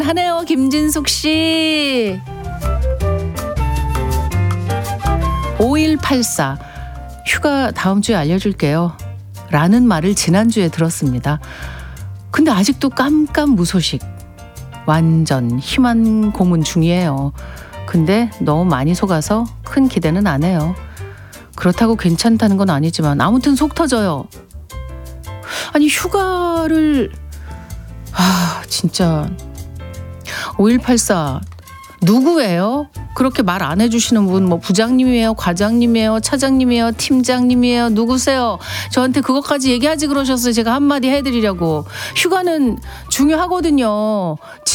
하네요, 김진숙 씨. 5184. 휴가 다음 주에 알려줄게요. 라는 말을 지난주에 들었습니다. 근데 아직도 깜깜무소식. 완전 희망 고문 중이에요. 근데 너무 많이 속아서 큰 기대는 안 해요. 그렇다고 괜찮다는 건 아니지만 아무튼 속 터져요. 아니 휴가를 진짜 5184 누구예요? 그렇게 말 안 해주시는 분 뭐 부장님이에요? 과장님이에요? 차장님이에요? 팀장님이에요? 누구세요? 저한테 그것까지 얘기하지 그러셨어요. 제가 한마디 해드리려고. 휴가는 중요하거든요.